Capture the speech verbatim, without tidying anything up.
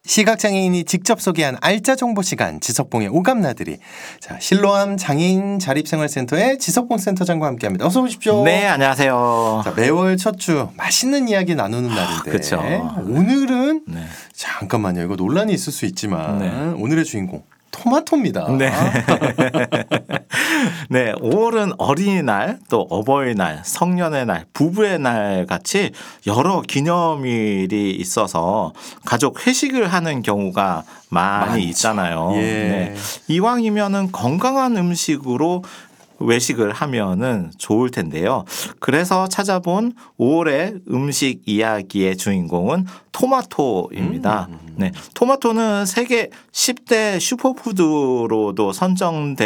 시각장애인이 직접 소개한 알짜 정보 시간 지석봉의 오감나들이. 자, 실로암 장애인 자립생활센터의 지석봉 센터장과 함께합니다. 어서 오십시오. 네, 안녕하세요. 자, 매월 첫 주 맛있는 이야기 나누는 날인데 그쵸. 오늘은 네. 잠깐만요. 이거 논란이 있을 수 있지만 네. 오늘의 주인공 토마토입니다. 네. 네, 오월은 어린이날, 또 어버이날, 성년의 날, 부부의 날 같이 여러 기념일이 있어서 가족 회식을 하는 경우가 많이 많죠. 있잖아요. 예. 네. 이왕이면은 건강한 음식으로 외식을 하면은 좋을 텐데요. 그래서 찾아본 오월의 음식 이야기의 주인공은 토마토입니다. 음. 네, 토마토는 세계 십 대 슈퍼푸드로도 선정돼